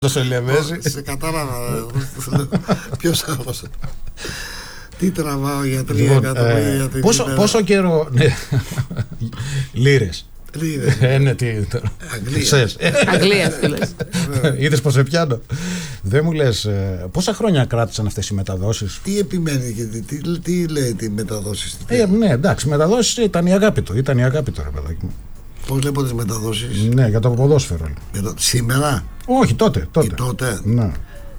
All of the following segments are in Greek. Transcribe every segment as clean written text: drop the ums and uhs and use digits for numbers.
σε Λεμέζη. Σε κατάλαβα. Ποιος άλλος. Τι τραβάω για 3 εκατομμύρια. Πόσο καιρό. Λίρες. Ναι, τι. Αγγλία. Είδες πως σε πιάνω. Δεν μου λες πόσα χρόνια κράτησαν αυτές οι μεταδόσεις. Τι επιμένει και τι λέει τι μεταδόσεις. Ναι, εντάξει, μεταδόσεις ήταν η αγάπη του. Ήταν η αγάπη του, ρε παιδάκι μου. Πώς βλέπω τις μεταδόσεις. Ναι, για το ποδόσφαιρο. Σήμερα. Όχι, τότε. Τότε. Ναι.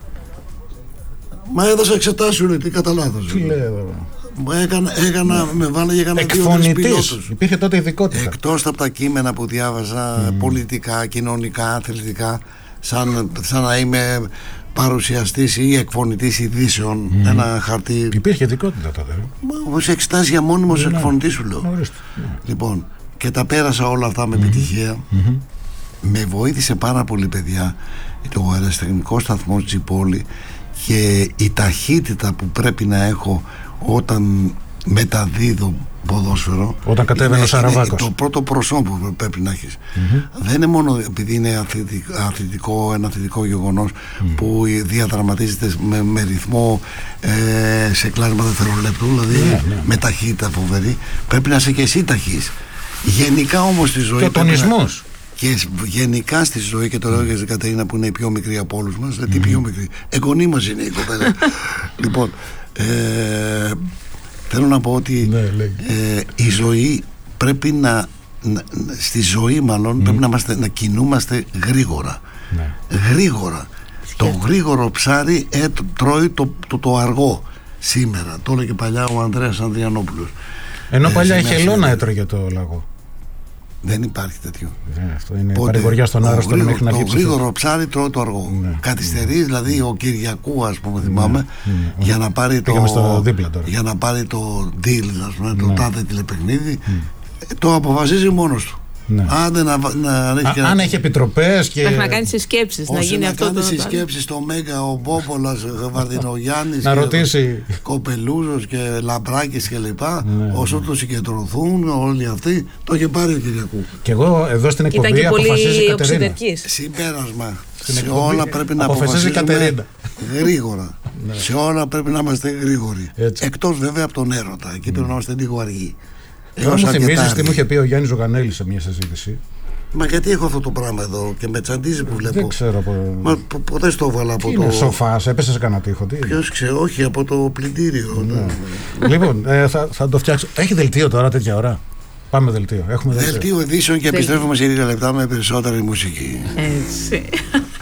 Μα έδωσα εξετάσεις, τι κατά λάθος. Τι λέει εδώ. Με βάλε για έκανα εκφωνητής. Υπήρχε τότε ειδικότητα. Εκτός από τα κείμενα που διάβαζα, πολιτικά, κοινωνικά, αθλητικά, σαν να είμαι παρουσιαστής ή εκφωνητής ειδήσεων, ένα χαρτί. Υπήρχε ειδικότητα τότε. Όπως εξετάσεις για μόνιμος εκφωνητής σου λέω. Λοιπόν, και τα πέρασα όλα αυτά με επιτυχία. Με βοήθησε πάρα πολύ, παιδιά, το αεραστεχνικό σταθμό της πόλη και η ταχύτητα που πρέπει να έχω όταν μεταδίδω ποδόσφαιρο. Όταν κατέβαινε ο Σαραβάκος. Το πρώτο προσώπο που πρέπει να έχεις. Δεν είναι μόνο επειδή είναι ένα αθλητικό γεγονός που διαδραματίζεται με ρυθμό σε κλάσμα δευτερολέπτου, δηλαδή με ταχύτητα φοβερή. Πρέπει να είσαι και εσύ ταχύς. Γενικά όμως στη ζωή. Και ο τονισμός. Και γενικά στη ζωή, και το λέω για την Κατερίνα που είναι η πιο μικρή από όλους μας. Τι πιο μικρή. Εγγονή μας είναι η κοπέλα. Λοιπόν, θέλω να πω ότι η ζωή πρέπει στη ζωή μάλλον πρέπει να κινούμαστε γρήγορα. Γρήγορα. Το γρήγορο ψάρι τρώει το αργό σήμερα. Το έλεγε παλιά ο Ανδρέας Ανδριανόπουλος. Ενώ παλιά η χελώνα έτρωγε το λαγό. Δεν υπάρχει τέτοιο. Αυτό είναι παρηγοριά στον άρρωστο μέχρι να βγει. Το γρήγορο ψάρι τρώει το αργό. Καθυστερεί, δηλαδή ο Κυριακού, ας πούμε, θυμάμαι, για να πάρει το deal, ας πούμε, το τάδε τηλεπαιχνίδι, το αποφασίζει μόνος του. Αν έχει επιτροπές και. Πρέπει να κάνει συσκέψεις. Να γίνει αυτό. Να κάνει συσκέψεις στο Μέγκα, ο Μπόπολας, ο Βαρδινογιάννης, να ρωτήσει. Κοπελούζος και Λαμπράκης κλπ. Όσο το συγκεντρωθούν όλοι αυτοί, το είχε πάρει ο Κυριακού. Και εγώ εδώ στην εκπομπή αποφασίζει η Κατερίνα. Συμπέρασμα. Σε όλα πρέπει να αποφασίζουμε γρήγορα. Σε όλα πρέπει να είμαστε γρήγοροι. Εκτός βέβαια από τον έρωτα. Εκεί πρέπει να είμαστε λίγο αργοί. Τώρα μου θυμίζεις τι μου είχε πει ο Γιάννης Ζωγανέλης σε μια συζήτηση. Μα γιατί έχω αυτό το πράγμα εδώ και με τσαντίζει που βλέπω. Δεν ξέρω. Μα ποτέ στο έβαλα από το. Σοφάς, έπεσε σε κανένα τοίχο. Ποιος ξέρει, όχι από το πλυντήριο. Λοιπόν, θα το φτιάξω. Έχει δελτίο τώρα τέτοια ώρα. Πάμε δελτίο. Δελτίο ειδήσεων και επιστρέφουμε σε λίγα λεπτά με περισσότερη μουσική. Έτσι.